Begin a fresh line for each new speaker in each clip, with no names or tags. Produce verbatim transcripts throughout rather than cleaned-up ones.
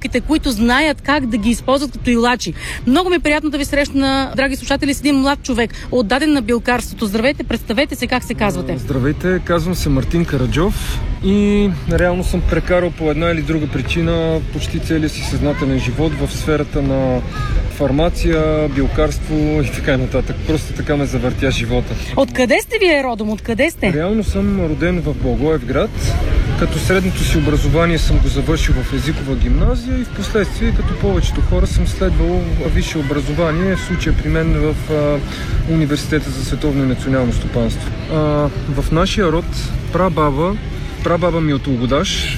билките, които знаят как да ги използват като илачи. Много ми е приятно да ви срещна, драги слушатели, с един млад човек, отдаден на билкарството. Здравейте, представете се, как се казвате?
Здравейте, казвам се Мартин Караджов и реално съм прекарал по една или друга причина почти целия си съзнателен живот в сферата на фармация, билкарство и така нататък. Просто така ме завъртя живота.
Откъде сте вие родом? Откъде сте?
Реално съм роден в Благоевград, като средното си образование съм го завършил в езикова гимназия и в последствие, като повечето хора, съм следвал висше образование, в случая при мен в а, Университета за световно и национално стопанство. А, в нашия род прабаба, прабаба ми от Логодаж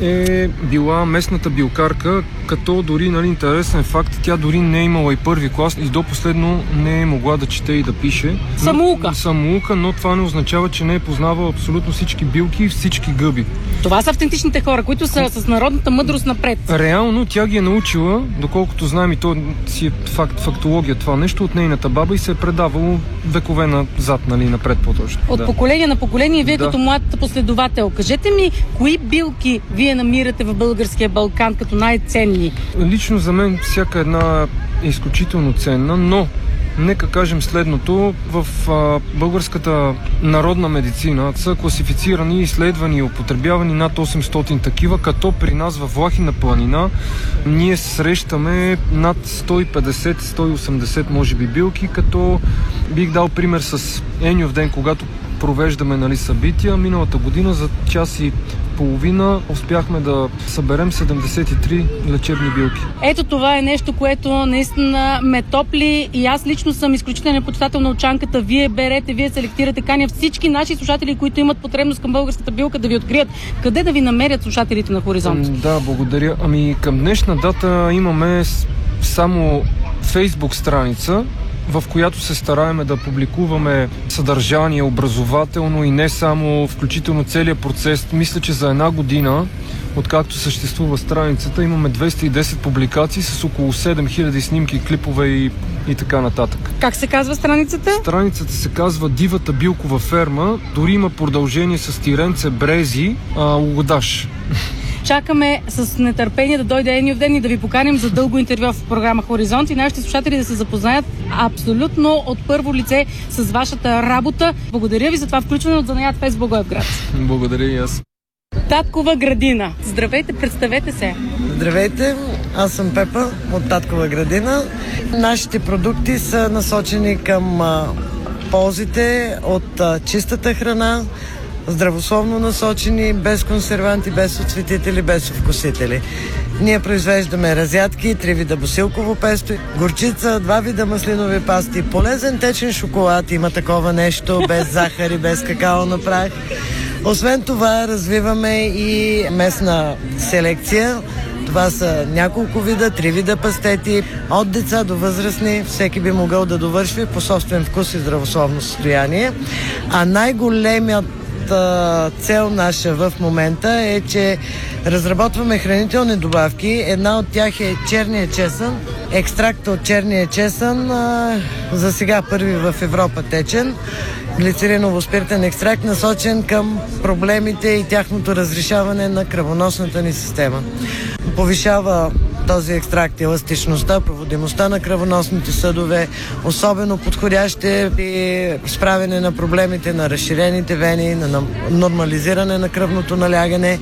е била местната билкарка, като дори, нали, интересен факт, тя дори не е имала и първи клас и до последно не е могла да чете и да пише.
Самоука.
Самоука, но това не означава, че не е познавала абсолютно всички билки и всички гъби.
Това са автентичните хора, които са с народната мъдрост напред.
Реално тя ги е научила, доколкото знаем, и то си е факт, фактология това нещо, от нейната баба и се е предавало векове назад, нали, напред по-точно.
От
да.
поколение на поколение, вие
да.
като млад последовател, кажете ми, кои билки вие намирате в българския Балкан като най-ценни?
Лично за мен всяка една е изключително ценна, но нека кажем следното. В а, българската народна медицина са класифицирани, изследвани и употребявани над осемстотин такива, като при нас във Влахина планина ние срещаме над сто и петдесет до сто и осемдесет може би билки, като бих дал пример с Еньов ден, когато провеждаме, нали, събития. Миналата година за час и половина успяхме да съберем седемдесет и три лечебни билки.
Ето това е нещо, което наистина ме топли и аз лично съм изключително почитател на Очанката. Вие берете, вие селектирате, каня всички наши слушатели, които имат потребност към българската билка, да ви открият. Къде да ви намерят слушателите на Хоризонт?
Да, благодаря. Ами към днешна дата имаме само Фейсбук страница, в която се стараем да публикуваме съдържание образователно и не само, включително целият процес. Мисля, че за една година, откакто съществува страницата, имаме двеста и десет публикации с около седем хиляди снимки, клипове и, и така нататък.
Как се казва страницата?
Страницата се казва Дивата билкова ферма. Дори има продължение с Тиренце Брези, а, Логодаж.
Чакаме с нетърпение да дойде Еньов ден и да ви поканим за дълго интервю в програма Хоризонт и нашите слушатели да се запознаят абсолютно от първо лице с вашата работа. Благодаря ви за това включване от Занаят Фест Благоевград.
Благодаря и аз.
Таткова градина. Здравейте, представете се.
Здравейте, аз съм Пепа от Таткова градина. Нашите продукти са насочени към а, ползите от а, чистата храна, здравословно насочени, без консерванти, без отцветители, без вкусители. Ние произвеждаме разядки, три вида босилково песто, горчица, два вида маслинови пасти, полезен течен шоколад, има такова нещо, без захар и без какао на прах. Освен това, развиваме и местна селекция. Това са няколко вида, три вида пастети, от деца до възрастни. Всеки би могъл да довърши по собствен вкус и здравословно състояние. А най-големият цел наша в момента е, че разработваме хранителни добавки. Една от тях е черния чесън. Екстракт от черния чесън, а, за сега първи в Европа течен. Глицериново-спиртен екстракт, насочен към проблемите и тяхното разрешаване на кръвоносната ни система. Повишава този екстракт еластичността, проводимостта на кръвоносните съдове, особено подходящи при справяне на проблемите на разширените вени, на нормализиране на кръвното налягане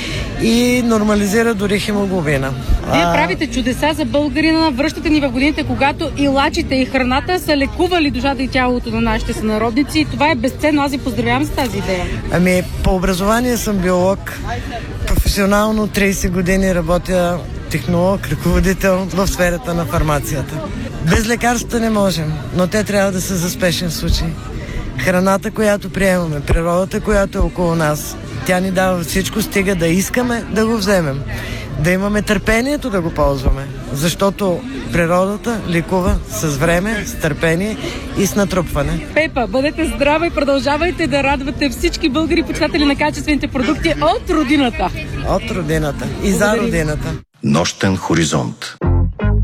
и нормализира дори хемоглобина.
Вие правите чудеса за българина, връщате ни в годините, когато и лачите, и храната са лекували душата и тялото на нашите сънародници и това е безценно. Аз ви поздравявам за тази идея.
Ами, по образование съм биолог. Професионално трийсет години работя технолог, ръководител в сферата на фармацията. Без лекарствата не можем, но те трябва да са за спешен случай. Храната, която приемаме, природата, която е около нас, тя ни дава всичко, стига да искаме да го вземем. Да имаме търпението да го ползваме, защото природата лекува с време, с търпение и с натрупване.
Пепа, бъдете здрава и продължавайте да радвате всички българи почитатели на качествените продукти от родината.
От родината и за родината.
Нощен хоризонт.